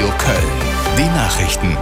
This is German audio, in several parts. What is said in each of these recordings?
Radio Köln. Die Nachrichten.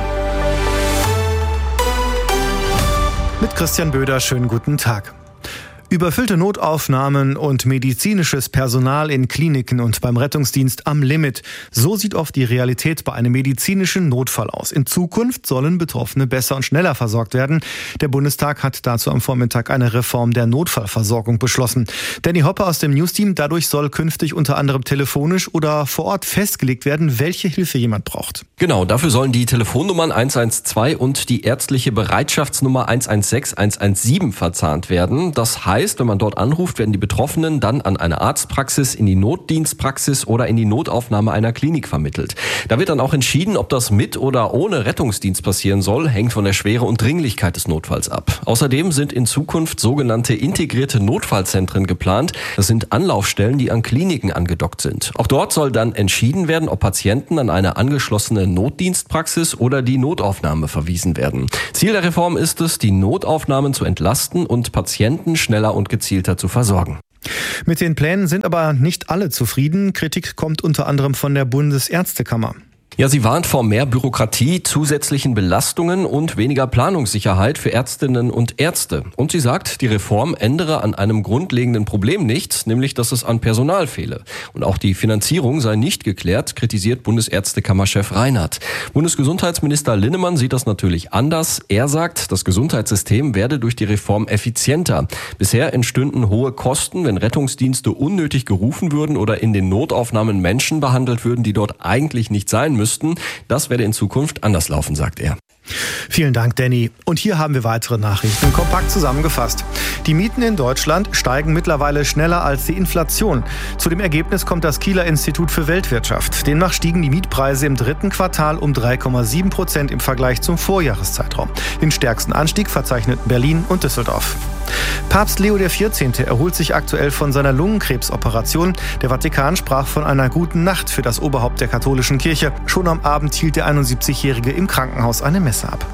Mit Christian Böder, schönen guten Tag. Überfüllte Notaufnahmen und medizinisches Personal in Kliniken und beim Rettungsdienst am Limit. So sieht oft die Realität bei einem medizinischen Notfall aus. In Zukunft sollen Betroffene besser und schneller versorgt werden. Der Bundestag hat dazu am Vormittag eine Reform der Notfallversorgung beschlossen. Danny Hoppe aus dem Newsteam, dadurch soll künftig unter anderem telefonisch oder vor Ort festgelegt werden, welche Hilfe jemand braucht. Genau, dafür sollen die Telefonnummern 112 und die ärztliche Bereitschaftsnummer 116, 117 verzahnt werden. Das heißt, wenn man dort anruft, werden die Betroffenen dann an eine Arztpraxis, in die Notdienstpraxis oder in die Notaufnahme einer Klinik vermittelt. Da wird dann auch entschieden, ob das mit oder ohne Rettungsdienst passieren soll, hängt von der Schwere und Dringlichkeit des Notfalls ab. Außerdem sind in Zukunft sogenannte integrierte Notfallzentren geplant. Das sind Anlaufstellen, die an Kliniken angedockt sind. Auch dort soll dann entschieden werden, ob Patienten an eine angeschlossene Notdienstpraxis oder die Notaufnahme verwiesen werden. Ziel der Reform ist es, die Notaufnahmen zu entlasten und Patienten schneller und gezielter zu versorgen. Mit den Plänen sind aber nicht alle zufrieden. Kritik kommt unter anderem von der Bundesärztekammer. Ja, sie warnt vor mehr Bürokratie, zusätzlichen Belastungen und weniger Planungssicherheit für Ärztinnen und Ärzte. Und sie sagt, die Reform ändere an einem grundlegenden Problem nichts, nämlich dass es an Personal fehle. Und auch die Finanzierung sei nicht geklärt, kritisiert Bundesärztekammerchef Reinhardt. Bundesgesundheitsminister Linnemann sieht das natürlich anders. Er sagt, das Gesundheitssystem werde durch die Reform effizienter. Bisher entstünden hohe Kosten, wenn Rettungsdienste unnötig gerufen würden oder in den Notaufnahmen Menschen behandelt würden, die dort eigentlich nicht sein müssten. Das werde in Zukunft anders laufen, sagt er. Vielen Dank, Danny. Und hier haben wir weitere Nachrichten kompakt zusammengefasst. Die Mieten in Deutschland steigen mittlerweile schneller als die Inflation. Zu dem Ergebnis kommt das Kieler Institut für Weltwirtschaft. Demnach stiegen die Mietpreise im dritten Quartal um 3,7% im Vergleich zum Vorjahreszeitraum. Den stärksten Anstieg verzeichneten Berlin und Düsseldorf. Papst Leo XIV. Erholt sich aktuell von seiner Lungenkrebsoperation. Der Vatikan sprach von einer guten Nacht für das Oberhaupt der katholischen Kirche. Schon am Abend hielt der 71-Jährige im Krankenhaus eine Messe ab.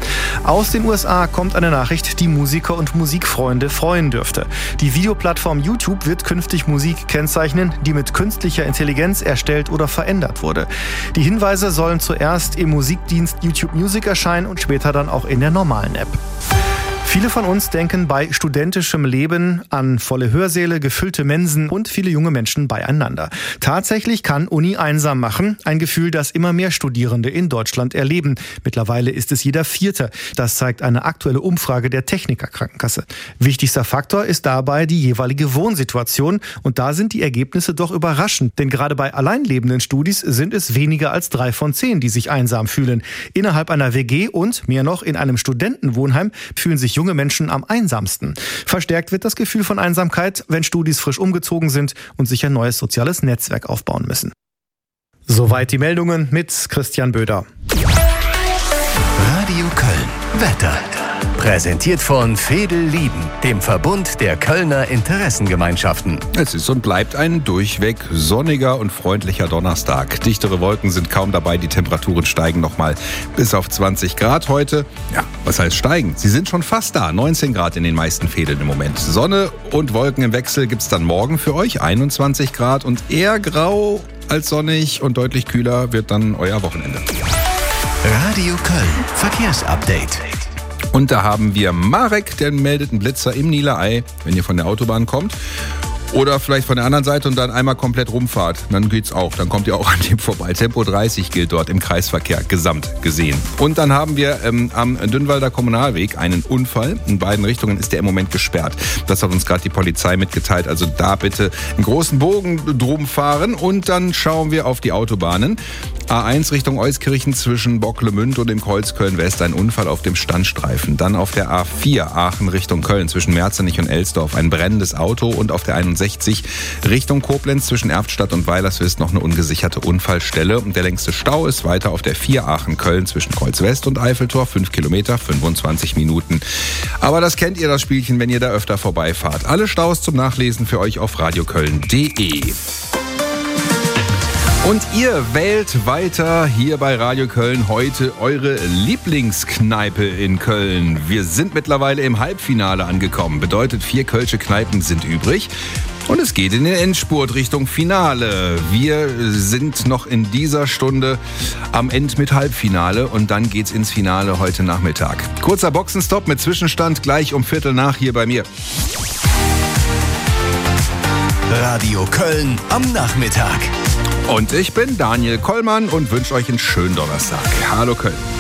Aus den USA kommt eine Nachricht, die Musiker und Musikfreunde freuen dürfte. Die Videoplattform YouTube wird künftig Musik kennzeichnen, die mit künstlicher Intelligenz erstellt oder verändert wurde. Die Hinweise sollen zuerst im Musikdienst YouTube Music erscheinen und später dann auch in der normalen App. Viele von uns denken bei studentischem Leben an volle Hörsäle, gefüllte Mensen und viele junge Menschen beieinander. Tatsächlich kann Uni einsam machen, ein Gefühl, das immer mehr Studierende in Deutschland erleben. Mittlerweile ist es jeder Vierte. Das zeigt eine aktuelle Umfrage der Techniker Krankenkasse. Wichtigster Faktor ist dabei die jeweilige Wohnsituation und da sind die Ergebnisse doch überraschend, denn gerade bei alleinlebenden Studis sind es weniger als 3 von 10, die sich einsam fühlen. Innerhalb einer WG und, mehr noch, in einem Studentenwohnheim fühlen sich junge Menschen am einsamsten. Verstärkt wird das Gefühl von Einsamkeit, wenn Studis frisch umgezogen sind und sich ein neues soziales Netzwerk aufbauen müssen. Soweit die Meldungen mit Christian Böder. Radio Köln. Wetter. Präsentiert von Veedel-Lieben, dem Verbund der Kölner Interessengemeinschaften. Es ist und bleibt ein durchweg sonniger und freundlicher Donnerstag. Dichtere Wolken sind kaum dabei, die Temperaturen steigen nochmal bis auf 20 Grad heute. Ja, was heißt steigen? Sie sind schon fast da, 19 Grad in den meisten Vedeln im Moment. Sonne und Wolken im Wechsel gibt's dann morgen für euch, 21 Grad und eher grau als sonnig und deutlich kühler wird dann euer Wochenende. Radio Köln, Verkehrsupdate. Und da haben wir Marek, der meldet einen Blitzer im Niederei, wenn ihr von der Autobahn kommt. Oder vielleicht von der anderen Seite und dann einmal komplett rumfahrt. Dann geht's auch. Dann kommt ihr auch an dem vorbei. Tempo 30 gilt dort im Kreisverkehr gesamt gesehen. Und dann haben wir am Dünnwalder Kommunalweg einen Unfall. In beiden Richtungen ist der im Moment gesperrt. Das hat uns gerade die Polizei mitgeteilt. Also da bitte einen großen Bogen drum fahren. Und dann schauen wir auf die Autobahnen. A1 Richtung Euskirchen zwischen Bocklemünd und dem Kreuz Köln-West ein Unfall auf dem Standstreifen. Dann auf der A4 Aachen Richtung Köln zwischen Merzenich und Elsdorf ein brennendes Auto und auf der 61 Richtung Koblenz zwischen Erftstadt und Weilerswist noch eine ungesicherte Unfallstelle. Und der längste Stau ist weiter auf der 4 Aachen-Köln zwischen Kreuz West und Eiffeltor, 5 Kilometer, 25 Minuten. Aber das kennt ihr, das Spielchen, wenn ihr da öfter vorbeifahrt. Alle Staus zum Nachlesen für euch auf radioköln.de. Und ihr wählt weiter hier bei Radio Köln heute eure Lieblingskneipe in Köln. Wir sind mittlerweile im Halbfinale angekommen. Bedeutet, 4 kölsche Kneipen sind übrig. Und es geht in den Endspurt Richtung Finale. Wir sind noch in dieser Stunde am Ende mit Halbfinale und dann geht's ins Finale heute Nachmittag. Kurzer Boxenstopp mit Zwischenstand gleich um 7:15 hier bei mir. Radio Köln am Nachmittag. Und ich bin Daniel Kollmann und wünsche euch einen schönen Donnerstag. Hallo Köln.